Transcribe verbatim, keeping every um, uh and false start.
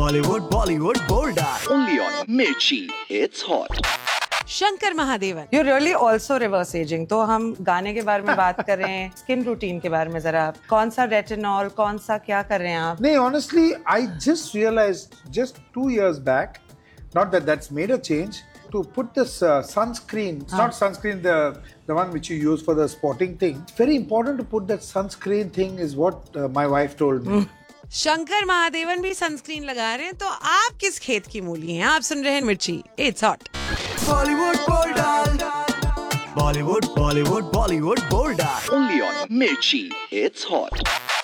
Bollywood, Bollywood, Bollywood. Only on Mirchi. It's hot. Shankar Mahadevan. You're really also reverse aging. तो हम गाने के बारे में बात कर रहे हैं, स्किन रूटीन के बारे में जरा. कौन सा रेटिनॉल, कौन सा क्या कर रहे हैं आप? नहीं, honestly, I just realized just two years back, not that that's made a change, to put this uh, sunscreen. It's not sunscreen, the the one which you use for the sporting thing. It's very important to put that sunscreen thing. Is what uh, my wife told me. Shankar Mahadevan भी sunscreen लगा रहे हैं, तो आप किस खेत की मूली हैं? आप सुन रहे हैं मिर्ची. It's hot. Bollywood, Bollywood. Bollywood, Bollywood, Bollywood, Bollywood. Only on Mirchi. It's hot.